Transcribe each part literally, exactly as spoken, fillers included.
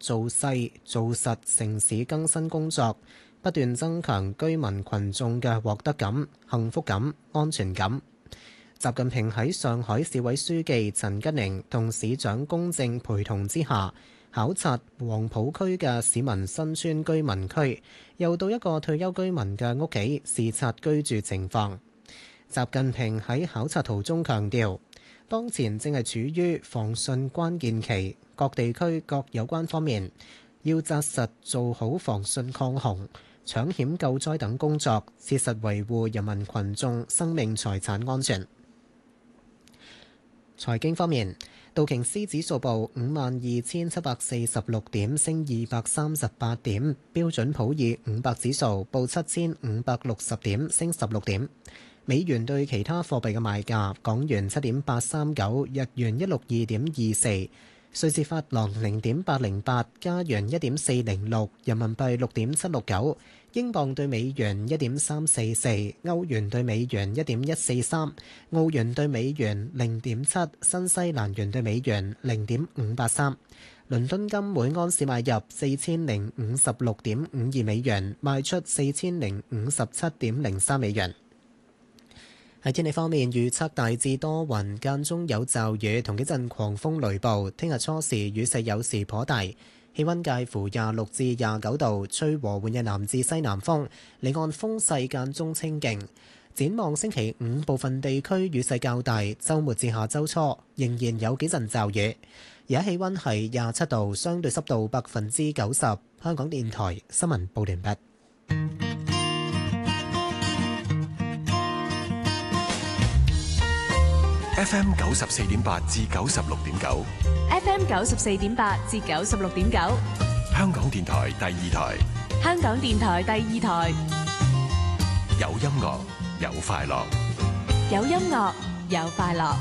做細做實城市更新工作，不斷增強居民群眾嘅獲得感、幸福感、安全感。習近平喺上海市委書記陳吉寧同市長龔正陪同之下，考察黃浦區嘅市民新村居民區，又到一個退休居民嘅屋企視察居住情況。習近平喺考察途中強調，當前正係處於防汛關鍵期，各地區各有關方面要紮實做好防汛抗洪、搶險救災等工作，切實維護人民群眾生命財產安全。財經方面，道瓊斯指數報五萬二千七百四十六點，升二百三十八點；標準普爾五百指數報七千五百六十點，升十六點。美元對其他貨幣嘅賣價：港元七點八三九，日元一六二點二四，瑞士法郎零點八零八，加元一點四零六，人民幣六點七六九，英鎊對美元一點三四四，歐元對美元一點一四三，澳元對美元零點七，新西蘭元對美元零點五八三。倫敦金每安士買入四千零五十六點五二美元，賣出四千零五十七點零三美元。喺天氣方面，預測大致多雲，間中有驟雨同幾陣狂風雷暴。聽日初時雨勢有時頗大，氣溫介乎廿六至廿九度，吹和緩嘅南至西南風，離岸風勢間中清勁。展望星期五，部分地區雨勢較大，週末至下週初仍然有幾陣驟雨。而家氣溫係廿七度，相對濕度百分之九十。香港電台新聞報完畢。 F M 九十四點八至九十六點九 ，F M 九十四點八至九十六點九， 香港電台第二台， 香港電台第二台， 有音樂有快樂， 有音樂有快樂。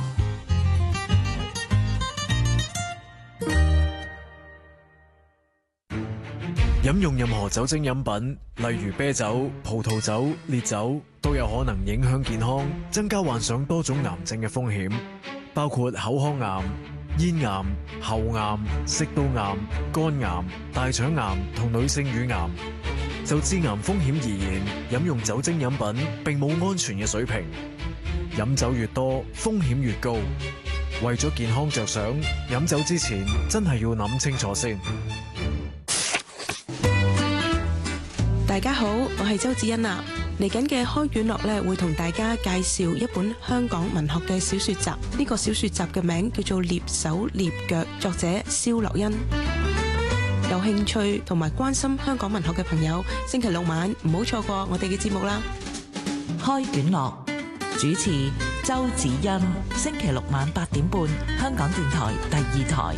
飲用任何酒精飲品，例如啤酒、葡萄酒、烈酒，都有可能影響健康，增加患上多種癌症嘅風險，包括口腔癌、咽癌、喉癌、食道癌、肝癌、大腸癌同女性乳癌。就致癌風險而言，飲用酒精飲品並冇安全嘅水平，飲酒越多，風險越高。為咗健康着想，飲酒之前真係要諗清楚先。 大家好，我係周子欣啊。嚟緊嘅開卷樂咧，會同大家介紹一本香港文學嘅小說集。呢個小說集嘅名叫做《躡手躡腳》，作者蕭樂欣。有興趣同埋關心香港文學嘅朋友，星期六晚唔好錯過我哋嘅節目啦。 開卷樂主持周子欣，星期六晚八點半，香港電台第二台。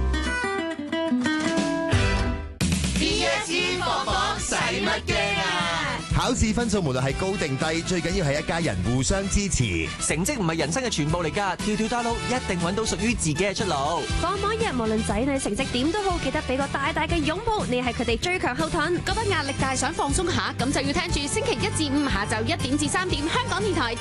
放榜使乜驚啊？考試分數無論係高定低，最緊要係一家人互相支持。 成績唔係人生嘅全部嚟㗎，跳跳大路一定揾到屬於自己嘅出路。 放榜日無論仔女成績點都好，記得俾個大大嘅擁抱，你係佢哋最強後盾。 覺得壓力大想放鬆下，咁就要聽住星期一至五下晝一點至三點，香港電台